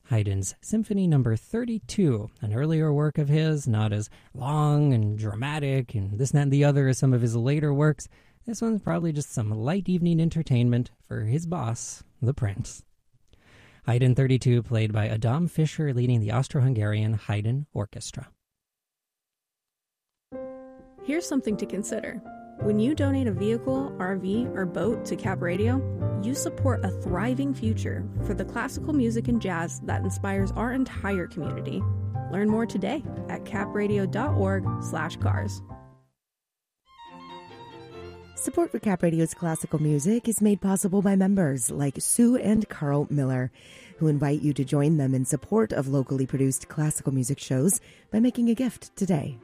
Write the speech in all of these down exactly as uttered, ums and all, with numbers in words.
Haydn's Symphony Number thirty-two, an earlier work of his, not as long and dramatic and this, that, and the other as some of his later works. This one's probably just some light evening entertainment for his boss, the Prince. Haydn thirty-two, played by Adam Fischer, leading the Austro-Hungarian Haydn Orchestra. Here's something to consider. When you donate a vehicle, R V, or boat to Cap Radio, you support a thriving future for the classical music and jazz that inspires our entire community. Learn more today at capradio.org slash cars. Support for Cap Radio's classical music is made possible by members like Sue and Carl Miller, who invite you to join them in support of locally produced classical music shows by making a gift today.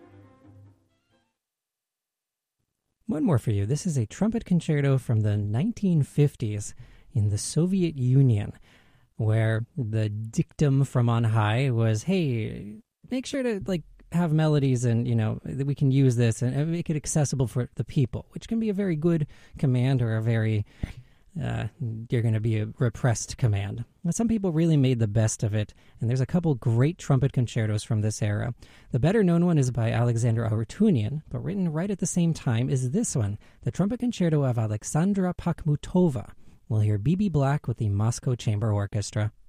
One more for you. This is a trumpet concerto from the nineteen fifties in the Soviet Union, where the dictum from on high was, hey, make sure to like have melodies and, you know, that we can use this and make it accessible for the people, which can be a very good command or a very, uh, you're going to be a repressed command. But some people really made the best of it, and there's a couple great trumpet concertos from this era. The better-known one is by Alexander Arutyunian, but written right at the same time is this one, the trumpet concerto of Alexandra Pakhmutova. We'll hear B B Black with the Moscow Chamber Orchestra.